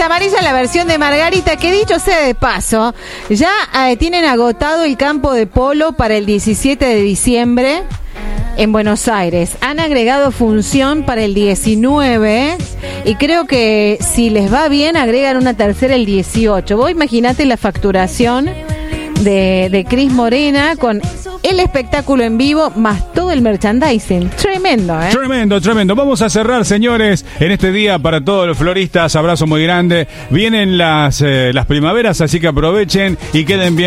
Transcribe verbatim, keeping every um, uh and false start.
amarilla la versión de Margarita, que dicho sea de paso, ya eh, tienen agotado el campo de polo para el diecisiete de diciembre en Buenos Aires. Han agregado función para el diecinueve y creo que si les va bien agregan una tercera el dieciocho. Vos imaginate la facturación de, de Cris Morena con el espectáculo en vivo más todo el merchandising. Tremendo, ¿eh? Tremendo, tremendo. Vamos a cerrar, señores, en este día para todos los floristas. Abrazo muy grande. Vienen las, eh, las primaveras, así que aprovechen y queden bien.